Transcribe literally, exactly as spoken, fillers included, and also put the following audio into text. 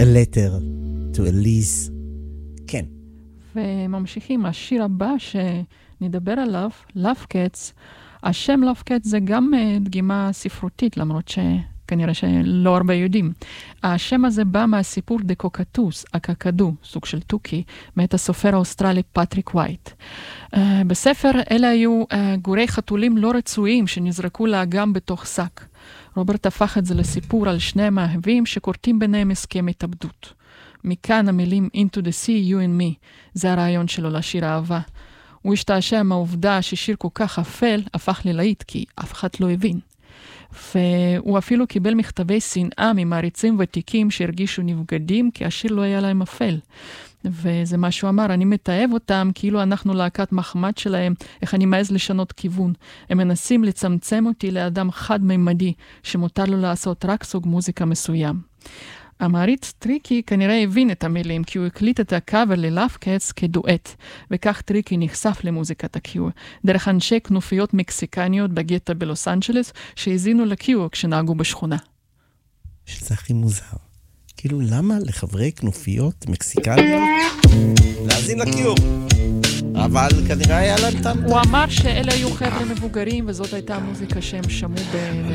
letter to Elise. כן. וממשיכים, השיר הבא שנדבר עליו, Love Cats, השם Love Cats זה גם דגימה ספרותית, למרות שכנראה שלא הרבה יודעים. השם הזה בא מהסיפור דה קוקטוס, הקקדו, סוג של טוקי, מאת הסופר האוסטרלי פטריק ווייט. Uh, בספר אלה היו uh, גורי חתולים לא רצויים שנזרקו לאגם בתוך שק. רוברט הפך את זה לסיפור על שני מאהבים שקורטים ביניהם הסכם התאבדות. מכאן המילים Into the Sea, You and Me, זה הרעיון שלו לשיר אהבה. הוא השתעשע מהעובדה ששיר כל כך אפל הפך ללהיט, כי אף אחד לא הבין. והוא אפילו קיבל מכתבי שנאה ממעריצים ותיקים שהרגישו נבגדים, כי השיר לא היה להם אפל. וזה מה שהוא אמר, אני מתאהב אותם כאילו אנחנו להקת מחמד שלהם, איך אני מעז לשנות כיוון. הם מנסים לצמצם אותי לאדם חד-מימדי, שמותר לו לעשות רק סוג מוזיקה מסוים. המעריץ טריקי כנראה הבין את המילים, כי הוא הקליט את הקאבר ל-Love Cats כדואט, וכך טריקי נחשף למוזיקת הקיור, דרך אנשי כנופיות מקסיקניות בגטה בלוס אנג'לס, שהזינו לקיור כשנהגו בשכונה. שזה הכי מוזר. כאילו, למה לחברי כנופיות מקסיקניות להזין לקיור? אבל כנראה היה להם טעם. הוא אמר שאלה היו חבר'ה מבוגרים, וזאת הייתה המוזיקה שהם שמעו ב...